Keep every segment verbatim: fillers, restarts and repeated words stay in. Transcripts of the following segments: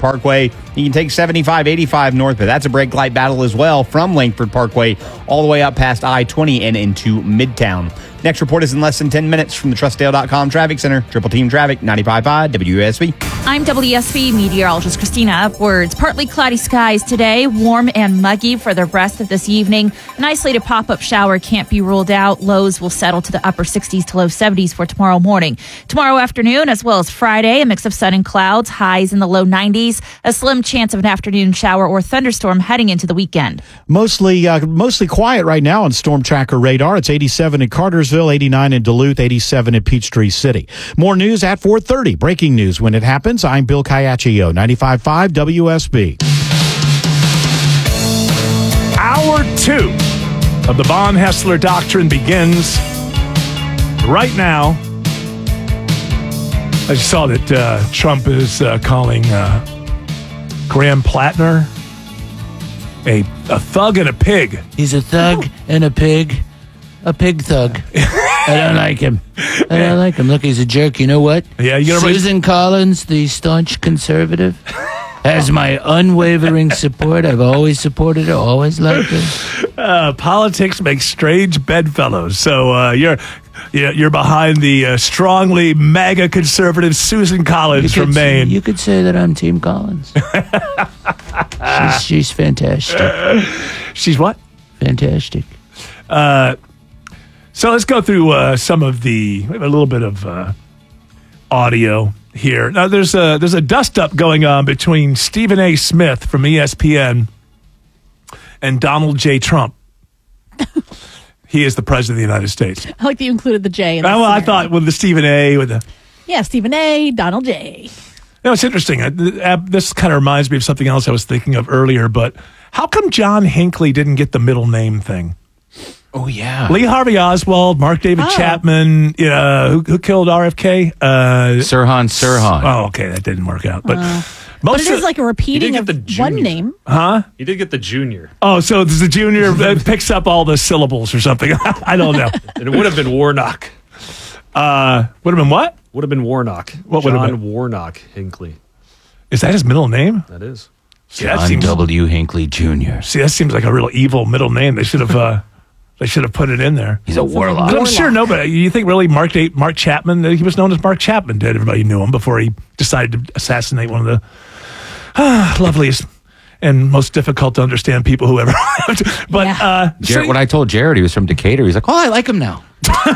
Parkway. You can take seventy-five eighty-five north, but that's a brake light battle as well from Langford Parkway all the way up past I twenty and into Midtown. Next report is in less than ten minutes from the Trustdale dot com Traffic Center. Triple Team Traffic, ninety-five point five W S B. I'm W S B meteorologist Christina Upwards. Partly cloudy skies today, warm and muggy for the rest of this evening. An isolated pop-up shower can't be ruled out. Lows will settle to the upper sixties to low seventies for tomorrow morning. Tomorrow afternoon, as well as Friday, a mix of sun and clouds, highs in the low nineties. A slim chance of an afternoon shower or thunderstorm heading into the weekend. Mostly, uh, mostly quiet right now on Storm Tracker radar. It's eighty-seven in Cartersville, eighty-nine in Duluth, eighty-seven in Peachtree City. More news at four thirty. Breaking news when it happens. I'm Bill Caiaccio, ninety-five point five W S B. Hour two of the Von Haessler Doctrine begins right now. I just saw that uh, Trump is uh, calling uh, Graham Plattner a, a thug and a pig. He's a thug and a pig. A pig thug. I don't like him. I don't like him. Look, he's a jerk. You know what? Yeah, you gotta Susan raise- Collins, the staunch conservative, has my unwavering support. I've always supported her, always liked her. Uh, politics makes strange bedfellows. So uh, you're you're behind the uh, strongly MAGA conservative Susan Collins You from could- Maine. You could say that I'm Team Collins. she's, she's fantastic. She's what? Fantastic. Uh, so let's go through uh, some of the, we have a little bit of uh, audio here. Now there's a, there's a dust up going on between Stephen A. Smith from E S P N and Donald J. Trump. He is the president of the United States. I like that you included the J. In Oh, well, I scenario. thought with the Stephen A. with the. Yeah, Stephen A., Donald J. You know, it's interesting. Uh, th- uh, This kind of reminds me of something else I was thinking of earlier, but how come John Hinckley didn't get the middle name thing? Oh, yeah. Lee Harvey Oswald, Mark David Oh. Chapman, uh, who, who killed R F K? Uh, Sirhan Sirhan. oh, okay, that didn't work out. But Uh, most But it of, is like a repeating get of the one junior. name. huh? He did get the junior, Oh, so the junior uh, picks up all the syllables or something. I don't know. and it would have been Warnock. Uh, would have been what? Would have been Warnock. What would have John been? Warnock Hinckley. Is that his middle name? That is. See, that John seems, W. Hinckley Junior see, that seems like a real evil middle name. They should have. Uh, they should have put it in there. He's a warlock. But I'm sure nobody. You think really Mark Da- Mark Chapman? He was known as Mark Chapman. Did everybody knew him before he decided to assassinate one of the ah, loveliest and most difficult to understand people who ever lived. But Yeah. uh, Jared, so- when I told Jared he was from Decatur, he's like, "Oh, I like him now."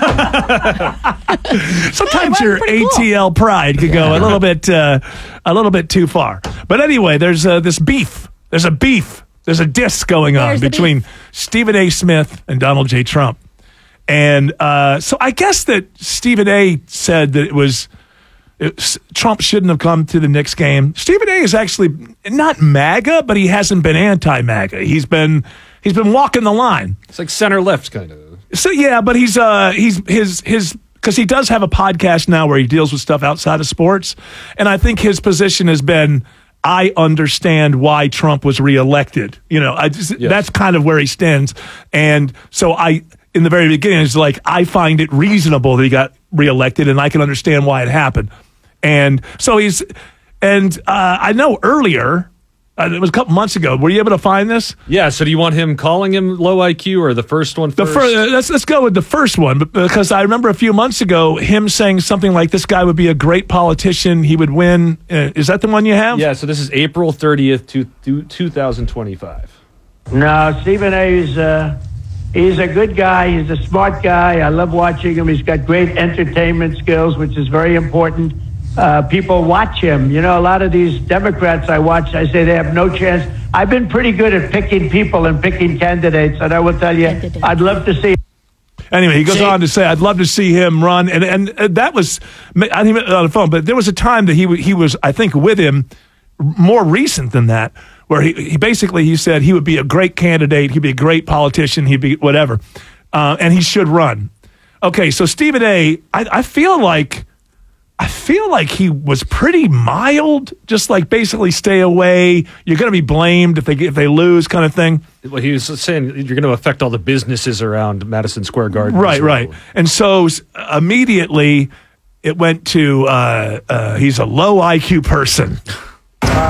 sometimes Yeah, your pretty A cool. T L pride could go a little bit, uh, a little bit too far. But anyway, there's uh, this beef. There's a beef. There's a diss going on There's the between Stephen A. Smith and Donald J. Trump. And uh, so I guess that Stephen A. said that it was it, Trump shouldn't have come to the Knicks game. Stephen A. is actually not MAGA, but he hasn't been anti-MAGA. He's been he's been walking the line. It's like center left kind of. So yeah, but he's uh he's his his because he does have a podcast now where he deals with stuff outside of sports, and I think his position has been, I understand why Trump was reelected. You know, I just, Yes. that's kind of where he stands, and so I in the very beginning it's like I find it reasonable that he got reelected, and I can understand why it happened, and so he's and uh, I know earlier. Uh, it was a couple months ago. Were you able to find this? Yeah. So do you want him calling him low I Q or the first one The first? first, let's let's go with the first one, but- because I remember a few months ago him saying something like, "This guy would be a great politician. He would win." Uh, is that the one you have? Yeah. So this is April thirtieth, two thousand twenty-five. No, Stephen A. is uh, he's a good guy. He's a smart guy. I love watching him. He's got great entertainment skills, which is very important. Uh, people watch him. You know, a lot of these Democrats I watch, I say they have no chance. I've been pretty good at picking people and picking candidates, and I will tell you, Candidates. I'd love to see. Anyway, he goes See- on to say, "I'd love to see him run," and and uh, that was I think on the phone. But there was a time that he w- he was, I think, with him more recent than that, where he, he basically he said he would be a great candidate, he'd be a great politician, he'd be whatever, uh, and he should run. Okay, so Stephen A. I, I feel like. I feel like he was pretty mild, just like basically stay away. You're going to be blamed if they if they lose, kind of thing. Well, he was saying you're going to affect all the businesses around Madison Square Garden. Right, as right. well. And so s- immediately it went to uh, uh, he's a low I Q person.